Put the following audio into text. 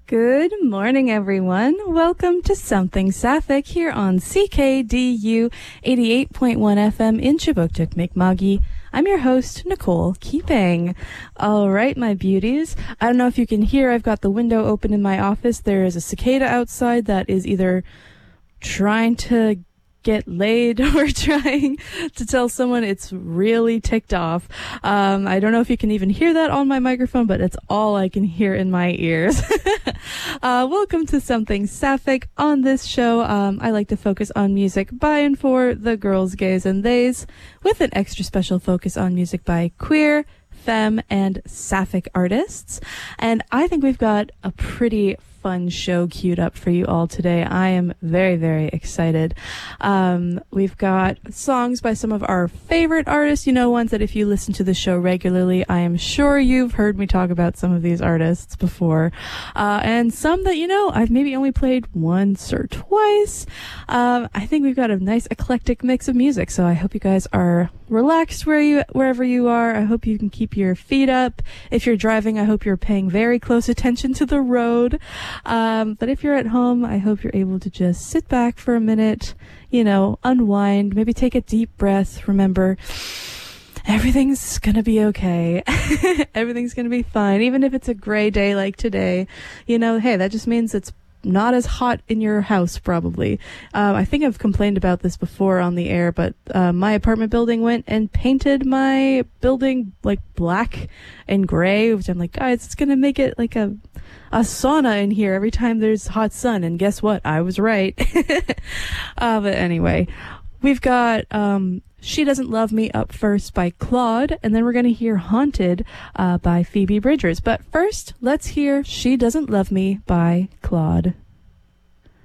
Good morning, everyone. Welcome to Something Sapphic here on CKDU 88.1 FM in Chibuktuk, Mi'kma'ki. I'm your host, Nicole Keeping. All right, my beauties. I don't know if you can hear, I've got the window open in my office. There is a cicada outside that is either trying to get laid or trying to tell someone it's really ticked off. I don't know if you can even hear that on my microphone, but it's all I can hear in my ears. Welcome to Something Sapphic. On this show, I like to focus on music by and for the girls, gays, and theys, with an extra special focus on music by queer, femme, and sapphic artists. And I think we've got a pretty fun show queued up for you all today. I am very, very excited. We've got songs by some of our favorite artists, ones that if you listen to the show regularly, I am sure you've heard me talk about some of these artists before. And some that, I've maybe only played once or twice. I think we've got a nice eclectic mix of music, so I hope you guys are relaxed wherever you are. I hope you can keep your feet up. If you're driving, I hope you're paying very close attention to the road. But if you're at home, I hope you're able to just sit back for a minute, unwind, maybe take a deep breath. Remember, everything's gonna be okay. Everything's gonna be fine. Even if it's a gray day like today, hey, that just means it's not as hot in your house, probably. I think I've complained about this before on the air, but my apartment building went and painted my building like black and gray, which I'm like, guys, it's gonna make it like a sauna in here every time there's hot sun. And guess what? I was right. But anyway, we've got She Doesn't Love Me up first by Claude, and then we're going to hear Haunted by Phoebe Bridgers. But first, let's hear She Doesn't Love Me by Claude.